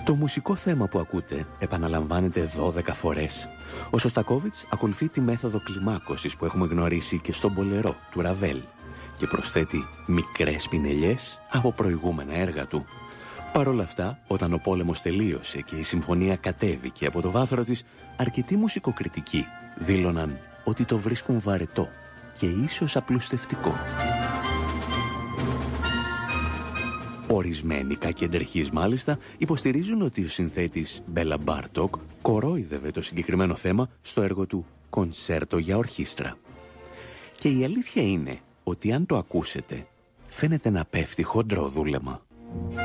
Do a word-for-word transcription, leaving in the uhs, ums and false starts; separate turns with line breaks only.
Το μουσικό θέμα που ακούτε επαναλαμβάνεται δώδεκα φορές. Ο Σωστακόβιτς ακολουθεί τη μέθοδο κλιμάκωσης που έχουμε γνωρίσει και στον Μπολερό του Ραβέλ και προσθέτει μικρές πινελιές από προηγούμενα έργα του. Παρ' όλα αυτά, όταν ο πόλεμος τελείωσε και η συμφωνία κατέβηκε από το βάθρο της, αρκετοί μουσικοκριτικοί δήλωναν ότι το βρίσκουν βαρετό και ίσως απλουστευτικό. Ορισμένοι κακεντρεχείς μάλιστα υποστηρίζουν ότι ο συνθέτης Μπέλα Μπάρτοκ κορόιδευε το συγκεκριμένο θέμα στο έργο του «Κονσέρτο για ορχήστρα». Και η αλήθεια είναι ότι αν το ακούσετε φαίνεται να πέφτει χοντρό δούλεμα.